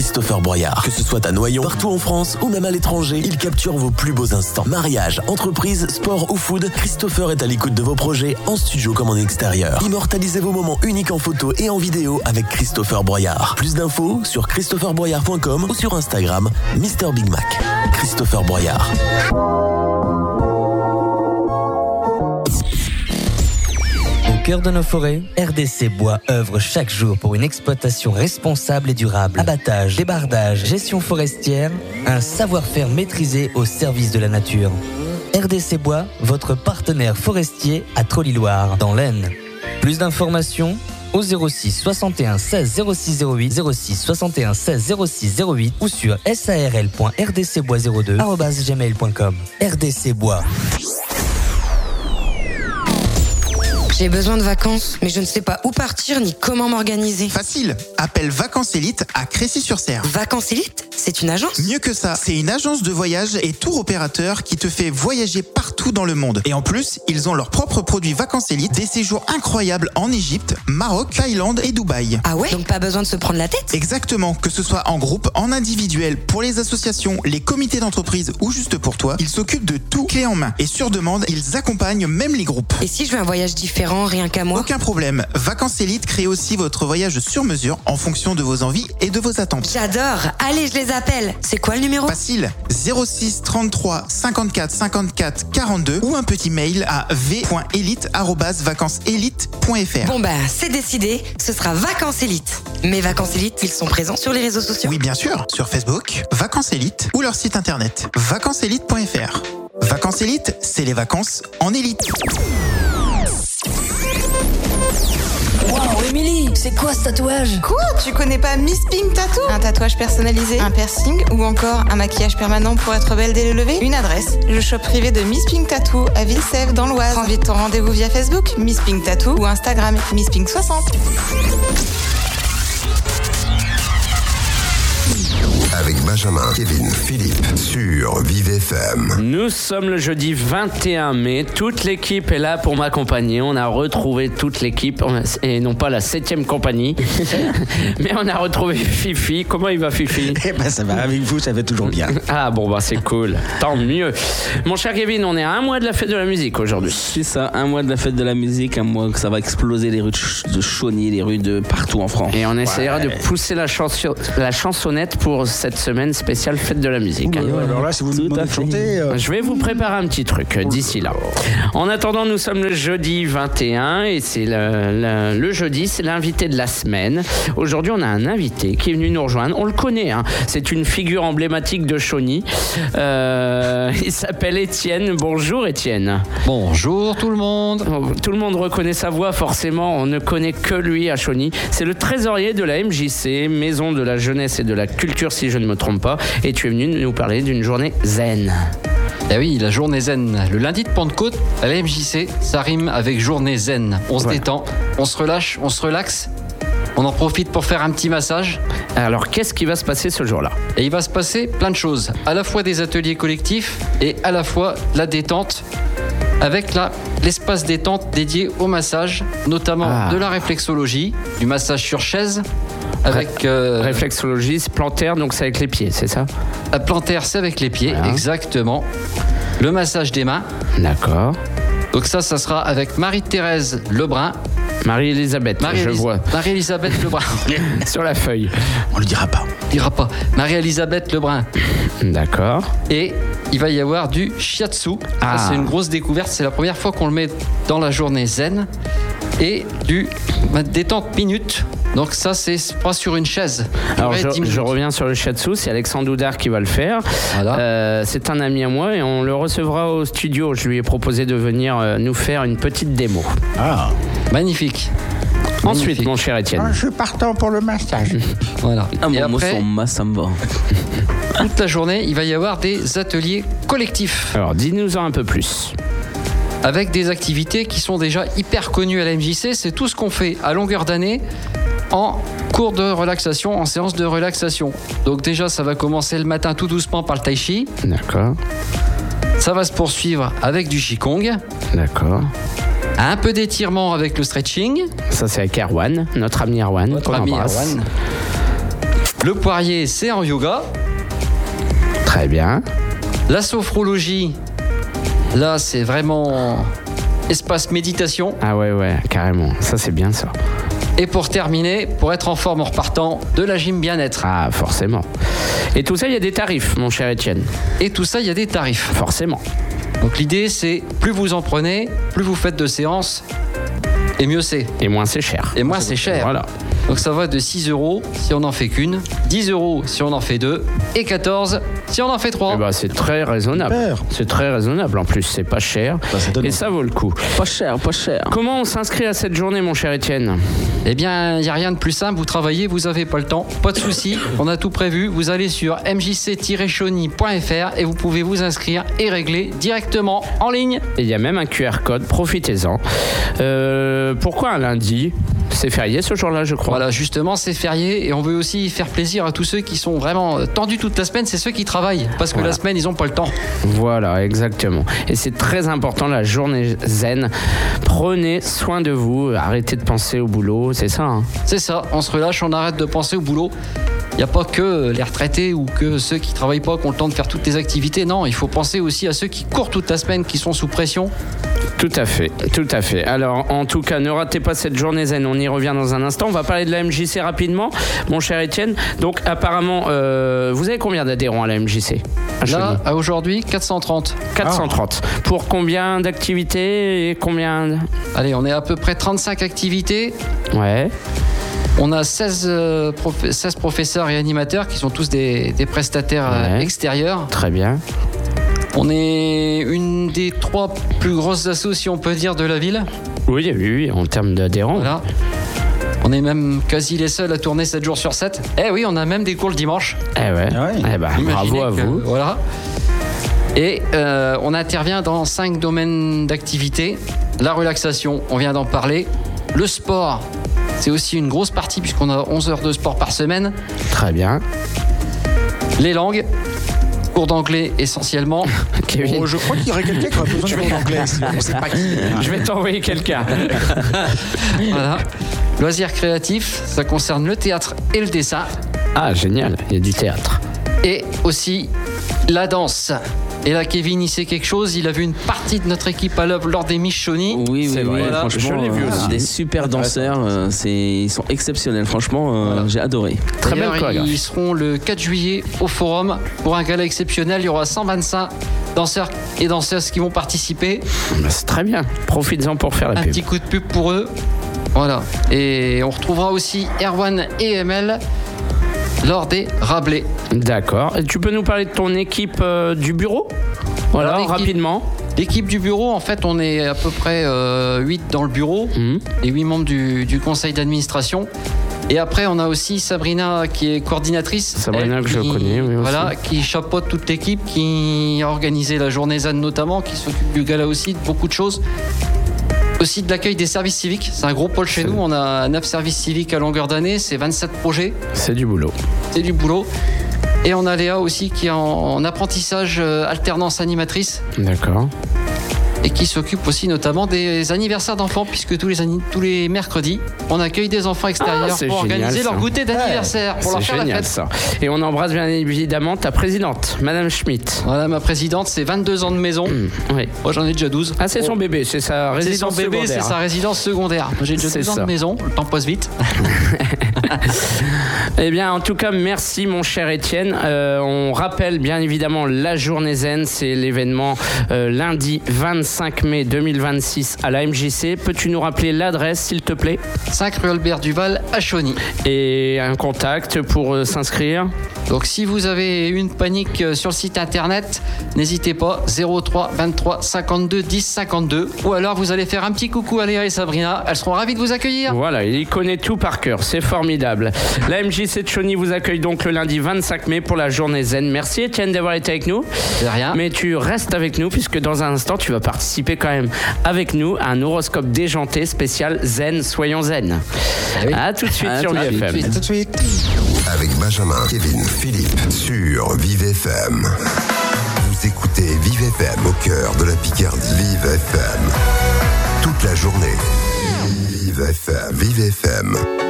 Christopher Broyard. Que ce soit à Noyon, partout en France ou même à l'étranger, il capture vos plus beaux instants. Mariage, entreprise, sport ou food, Christopher est à l'écoute de vos projets en studio comme en extérieur. Immortalisez vos moments uniques en photo et en vidéo avec Christopher Broyard. Plus d'infos sur christopherbroyard.com ou sur Instagram Mr Big Mac. Christopher Broyard. Au cœur de nos forêts, RDC Bois œuvre chaque jour pour une exploitation responsable et durable. Abattage, débardage, gestion forestière, un savoir-faire maîtrisé au service de la nature. RDC Bois, votre partenaire forestier à Trolly-Loire, dans l'Aisne. Plus d'informations au 06 61 16 06 08, 06 61 16 06 08 ou sur sarl.rdcbois02@gmail.com. RDC Bois. J'ai besoin de vacances, mais je ne sais pas où partir ni comment m'organiser. Facile, appelle Vacances Élite à Crécy-sur-Serre. Vacances Élite ? C'est une agence ? Mieux que ça, c'est une agence de voyage et tour opérateur qui te fait voyager partout dans le monde. Et en plus, ils ont leurs propres produits Vacances Élite, des séjours incroyables en Égypte, Maroc, Thaïlande et Dubaï. Ah ouais ? Donc pas besoin de se prendre la tête ? Exactement, que ce soit en groupe, en individuel, pour les associations, les comités d'entreprise ou juste pour toi, ils s'occupent de tout clé en main. Et sur demande, ils accompagnent même les groupes. Et si je veux un voyage différent, rien qu'à moi ? Aucun problème. Vacances Élite crée aussi votre voyage sur mesure en fonction de vos envies et de vos attentes. J'adore. Allez, je les appelle. C'est quoi le numéro ? Facile. 06 33 54 54 42 ou un petit mail à v.élite@vacanceselite.fr. Bon c'est décidé. Ce sera Vacances Élite. Mes Vacances Élite, ils sont présents sur les réseaux sociaux ? Oui, bien sûr. Sur Facebook, Vacances Élite ou leur site internet vacanceselite.fr. Vacances Élite, c'est les vacances en élite. Wow, Émilie, c'est quoi ce tatouage ? Quoi ? Tu connais pas Miss Pink Tattoo ? Un tatouage personnalisé, un piercing ou encore un maquillage permanent pour être belle dès le lever ? Une adresse, le shop privé de Miss Pink Tattoo à Villeneuve dans l'Oise. Prends vite ton rendez-vous via Facebook, Miss Pink Tattoo ou Instagram, Miss Pink 60. Avec Benjamin, Kevin, Philippe sur Vive FM. Nous sommes le jeudi 21 mai. Toute l'équipe est là pour m'accompagner. On a retrouvé toute l'équipe et non pas la 7e compagnie. Mais on a retrouvé Fifi. Comment il va, Fifi ? Eh ben ça va avec vous, ça va toujours bien. Ah bon, c'est cool. Tant mieux. Mon cher Kevin, on est à un mois de la fête de la musique aujourd'hui. C'est ça, un mois de la fête de la musique, un mois que ça va exploser les rues de Chauny, les rues de partout en France. Et on essaiera de pousser la chansonnette pour cette semaine spéciale fête de la musique. Alors là, si vous nous demandez de chanter... Je vais vous préparer un petit truc d'ici là. En attendant, nous sommes le jeudi 21 et c'est le jeudi, c'est l'invité de la semaine. Aujourd'hui, on a un invité qui est venu nous rejoindre. On le connaît, c'est une figure emblématique de Chauny. Il s'appelle Étienne. Bonjour Étienne. Bonjour tout le monde. Tout le monde reconnaît sa voix, forcément. On ne connaît que lui à Chauny. C'est le trésorier de la MJC, Maison de la Jeunesse et de la Culture, si je ne me trompe pas. Et tu es venu nous parler d'une journée zen. Eh oui, la journée zen. Le lundi de Pentecôte, à la MJC, ça rime avec journée zen. On se détend, on se relâche, on se relaxe. On en profite pour faire un petit massage. Alors, qu'est-ce qui va se passer ce jour-là ? Et il va se passer plein de choses. À la fois des ateliers collectifs et à la fois la détente. Avec l'espace détente dédié au massage, notamment de la réflexologie, du massage sur chaise. Avec réflexologie, c'est plantaire, donc c'est avec les pieds, c'est ça ? Plantaire, c'est avec les pieds, exactement. Le massage des mains. D'accord. Donc ça sera avec Marie-Thérèse Lebrun. Marie-Elisabeth, je vois. Marie-Elisabeth Lebrun. Sur la feuille. On le dira pas. Marie-Elisabeth Lebrun. D'accord. Et il va y avoir du shiatsu. Ça, c'est une grosse découverte. C'est la première fois qu'on le met dans la journée zen. Et du détente minute. Donc ça, c'est pas sur une chaise. Alors je reviens sur le shiatsu, c'est Alexandre Doudard qui va le faire. Voilà. C'est un ami à moi et on le recevra au studio. Je lui ai proposé de venir nous faire une petite démo. Ah, magnifique. Ensuite, mon cher Étienne. Je suis partant pour le massage. Voilà. Et après, ça me va. Toute la journée, il va y avoir des ateliers collectifs. Alors, dis-nous-en un peu plus. Avec des activités qui sont déjà hyper connues à la MJC. C'est tout ce qu'on fait à longueur d'année en cours de relaxation, en séance de relaxation. Donc déjà, ça va commencer le matin tout doucement par le tai chi. D'accord. Ça va se poursuivre avec du qigong. D'accord. Un peu d'étirement avec le stretching. Ça, c'est avec Erwan, notre ami Erwan. Notre ami Erwan. Le poirier, c'est en yoga. Très bien. La sophrologie, là, c'est vraiment espace méditation. Ah ouais, carrément. Ça, c'est bien ça. Et pour terminer, pour être en forme en repartant, de la gym bien-être. Ah, forcément. Et tout ça, il y a des tarifs, mon cher Étienne. Et tout ça, il y a des tarifs. Forcément. Donc l'idée, c'est plus vous en prenez, plus vous faites de séances, et mieux c'est. Et moins c'est cher. Et moins c'est cher. Voilà. Donc ça va de 6 € si on n'en fait qu'une, 10 € si on en fait 2, et 14 si on en fait 3. Eh ben, c'est très raisonnable. Super. C'est très raisonnable. En plus, c'est pas cher. Et ça vaut le coup. Pas cher. Comment on s'inscrit à cette journée, mon cher Étienne ? Eh bien, il n'y a rien de plus simple. Vous travaillez, vous n'avez pas le temps. Pas de souci. On a tout prévu. Vous allez sur mjc-chauny.fr et vous pouvez vous inscrire et régler directement en ligne. Et il y a même un QR code. Profitez-en. Pourquoi un lundi ? C'est férié ce jour-là, je crois. Voilà, justement, c'est férié et on veut aussi faire plaisir à tous ceux qui sont vraiment tendus toute la semaine. C'est ceux qui travaillent parce que la semaine, ils n'ont pas le temps. Voilà, exactement. Et c'est très important, la journée zen. Prenez soin de vous. Arrêtez de penser au boulot. C'est ça, hein ? C'est ça. On se relâche, on arrête de penser au boulot. Il n'y a pas que les retraités ou que ceux qui ne travaillent pas qui ont le temps de faire toutes les activités. Non, il faut penser aussi à ceux qui courent toute la semaine, qui sont sous pression. Tout à fait. Alors, en tout cas, ne ratez pas cette journée zen. On y revient dans un instant. On va parler de la MJC rapidement, mon cher Étienne. Donc, apparemment, vous avez combien d'adhérents à la MJC ? Là, aujourd'hui, 430. 430. Ah. Pour combien d'activités et combien ? Allez, on est à peu près 35 activités. Ouais. On a 16 professeurs et animateurs qui sont tous des prestataires extérieurs. Très bien. On est une des 3 plus grosses assos, si on peut dire, de la ville. Oui, en termes d'adhérents. Voilà. On est même quasi les seuls à tourner 7 jours sur 7. Eh oui, on a même des cours le dimanche. Eh ouais. Bravo à vous. Voilà. Et on intervient dans 5 domaines d'activité. La relaxation, on vient d'en parler. Le sport, c'est aussi une grosse partie puisqu'on a 11 heures de sport par semaine. Très bien. Les langues. Cours d'anglais essentiellement. Oh, je crois qu'il y aurait quelqu'un qui aurait besoin de cours d'anglais. On ne sait pas qui. Je vais t'envoyer quelqu'un. Voilà. Loisirs créatifs, ça concerne le théâtre et le dessin. Ah, génial, il y a du théâtre. Et aussi la danse. Et là, Kevin, il sait quelque chose. Il a vu une partie de notre équipe à l'œuvre lors des Miss Chauny. Oui, voilà. Franchement, je l'ai vu aussi. Des super danseurs. Ils sont exceptionnels. Franchement, j'ai adoré. Très belle chorégraphie. Ils seront le 4 juillet au Forum pour un gala exceptionnel. Il y aura 125 danseurs et danseuses qui vont participer. C'est très bien. Profites-en pour faire la pub. Un petit coup de pub pour eux. Voilà. Et on retrouvera aussi Erwan et Emel lors des Rabelais. D'accord. Et tu peux nous parler de ton équipe du bureau ? Voilà, rapidement. L'équipe du bureau, en fait, on est à peu près 8 dans le bureau et 8 membres du conseil d'administration. Et après, on a aussi Sabrina qui est coordinatrice. Sabrina que je connais, oui, voilà, aussi. qui chapeaute toute l'équipe, qui a organisé la journée ZAN notamment, qui s'occupe du gala aussi, de beaucoup de choses. Aussi de l'accueil des services civiques. C'est un gros pôle chez nous. On a 9 services civiques à longueur d'année. C'est 27 projets. C'est du boulot. Et on a Léa aussi qui est en apprentissage alternance animatrice. D'accord. Et qui s'occupe aussi notamment des anniversaires d'enfants, puisque tous les mercredis, on accueille des enfants extérieurs pour organiser leur goûter d'anniversaire, pour leur faire la fête. Ça. Et on embrasse bien évidemment ta présidente, Madame Schmitt. Voilà, ma présidente, c'est 22 ans de maison. Oui. Moi, j'en ai déjà 12. Ah, c'est son bébé, c'est sa résidence secondaire. C'est sa résidence secondaire. Moi, j'ai déjà 12 ans de maison, le temps passe vite. Eh bien, en tout cas, merci mon cher Étienne. On rappelle bien évidemment la journée zen, c'est l'événement lundi 25 mai 2026 à la MJC. Peux-tu nous rappeler l'adresse, s'il te plaît ? 5 rue Albert Duval à Chauny. Et un contact pour s'inscrire ? Donc, si vous avez une panique sur le site internet, n'hésitez pas, 03 23 52 10 52. Ou alors, vous allez faire un petit coucou à Léa et Sabrina. Elles seront ravies de vous accueillir. Voilà, il connaît tout par cœur, c'est formidable. La MJC de Chauny vous accueille donc le lundi 25 mai pour la journée zen. Merci Étienne d'avoir été avec nous. De rien. Mais tu restes avec nous puisque dans un instant, tu vas participer quand même avec nous à un horoscope déjanté spécial zen, soyons zen. Oui. À tout de suite sur Vive FM. Tout de suite. Avec Benjamin, Kevin, Philippe sur Vive FM. Vous écoutez Vive FM au cœur de la Picardie. Vive FM. Toute la journée. Vive FM. Vive FM.